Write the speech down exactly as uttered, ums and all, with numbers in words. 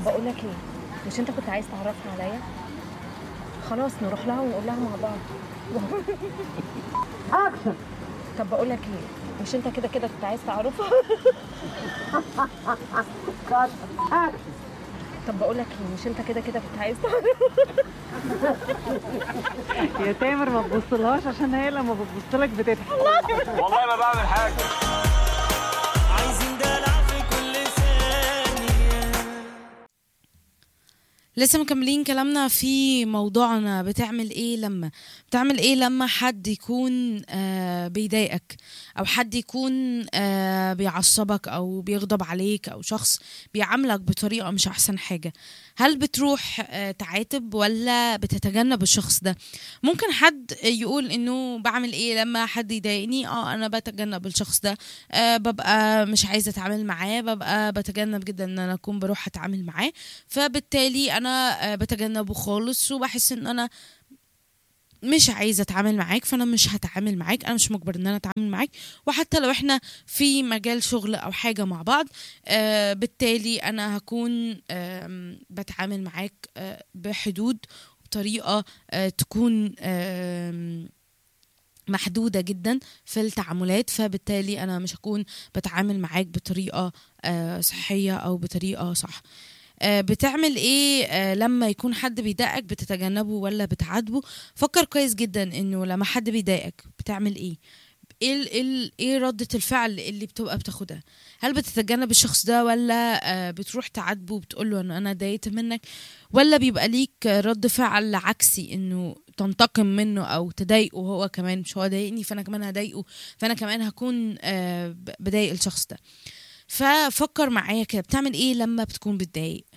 بقول لك ايه، مش انت كنت عايز تعرفها عليا؟ خلاص نروح لها ونقول لها مع بعض. اكشن. طب بقول لك ايه، مش انت كده كده كنت عايز تعرفها؟ كات. اكشن. طب بقول لك ايه، مش انت كده كده كنت عايز تعرفها؟ يا تامر ما تبصلهاش عشان هي لما بتبصلك بتضحك. والله ما بعمل حاجة. عايزين دلع في كل ثانية. لسه مكملين كلامنا في موضوعنا. بتعمل ايه لما بتعمل ايه لما حد يكون آه بيضايقك، او حد يكون آه بيعصبك او بيغضب عليك، او شخص بيعاملك بطريقة مش احسن حاجة؟ هل بتروح آه تعاتب ولا بتتجنب الشخص ده؟ ممكن حد يقول انه بعمل ايه لما حد يضايقني. اه انا بتجنب الشخص ده، آه ببقى مش عايزة اتعامل معاه، ببقى بتجنب جدا ان انا اكون بروح اتعامل معاه، فبالتالي انا آه بتجنبه خالص، وبحس ان انا مش عايزه اتعامل معاك، فانا مش هتعامل معاك، انا مش مجبر ان انا اتعامل معاك. وحتى لو احنا في مجال شغل او حاجه مع بعض، آه بالتالي انا هكون آه بتعامل معاك آه بحدود، بطريقه آه تكون آه محدودة جدا في التعاملات، فبالتالي أنا مش هكون بتعامل معاك بطريقة آه صحية أو بطريقة صح. آه، بتعمل ايه آه، لما يكون حد بيضايقك؟ بتتجنبه ولا بتعاتبه؟ فكر كويس جدا انه لما حد بيضايقك بتعمل ايه. ايه ال- ايه ال- ايه ردة الفعل اللي بتبقى بتاخدها؟ هل بتتجنب الشخص ده، ولا آه، بتروح تعاتبه وبتقوله ان انا ضايقت منك، ولا بيبقى ليك رد فعل عكسي انه تنتقم منه او تضايقه هو كمان؟ مش هو ضايقني فانا كمان هضايقه، فانا كمان هكون آه، ب- بضايق الشخص ده. ففكر معايا كده، بتعمل ايه لما بتكون بتضايق؟